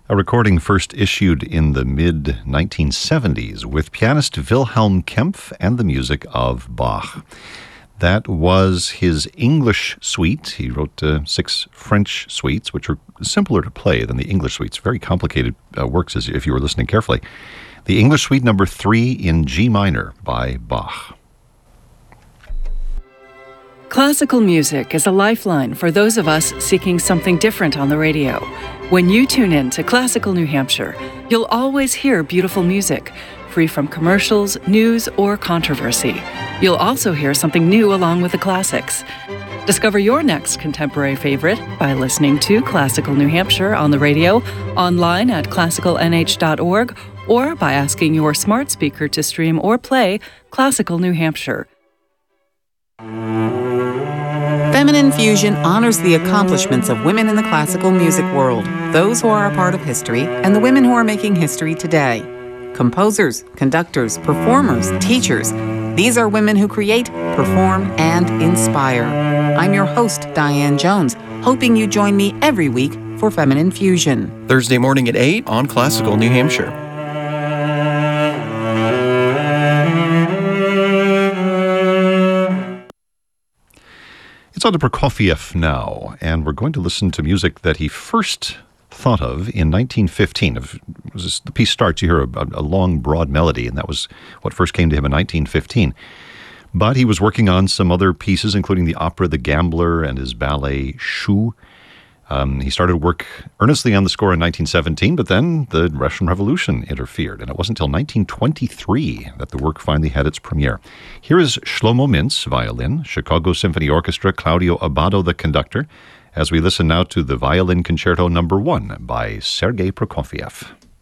A recording first issued in the mid-1970s with pianist Wilhelm Kempff and the music of Bach. That was his English suite. He wrote 6 French suites, which are simpler to play than the English suites. Very complicated works, as if you were listening carefully. The English Suite number 3 in G minor by Bach. Classical music is a lifeline for those of us seeking something different on the radio. When you tune in to Classical New Hampshire, you'll always hear beautiful music, free from commercials, news, or controversy. You'll also hear something new along with the classics. Discover your next contemporary favorite by listening to Classical New Hampshire on the radio, online at classicalnh.org, or by asking your smart speaker to stream or play Classical New Hampshire. Feminine Fusion honors the accomplishments of women in the classical music world, those who are a part of history, and the women who are making history today. Composers, conductors, performers, teachers. These are women who create, perform, and inspire. I'm your host, Diane Jones, hoping you join me every week for Feminine Fusion. Thursday morning at 8 on Classical New Hampshire. It's on to Prokofiev now, and we're going to listen to music that he first thought of in 1915. The piece starts, you hear a long, broad melody, and that was what first came to him in 1915. But he was working on some other pieces, including the opera The Gambler and his ballet Shu. He started work earnestly on the score in 1917, but then the Russian Revolution interfered, and it wasn't until 1923 that the work finally had its premiere. Here is Shlomo Mintz, violin, Chicago Symphony Orchestra, Claudio Abbado, the conductor, as we listen now to the Violin Concerto No. 1 by Sergei Prokofiev.